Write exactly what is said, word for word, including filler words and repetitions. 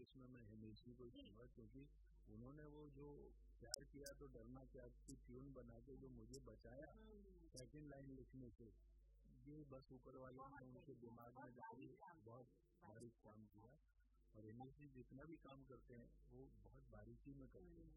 इसमें मैं हिमेश जी को कहूँगा, क्योंकि उन्होंने वो जो प्यार किया तो डरना क्या की ट्यून बना के जो मुझे बचाया सेकंड लाइन लिखने से, ये बस ऊपर वाले ने उनके दिमाग में डाली, बहुत बारीक काम किया। और हिमेश जी जितना भी काम करते हैं वो बहुत बारीकी में करते हैं।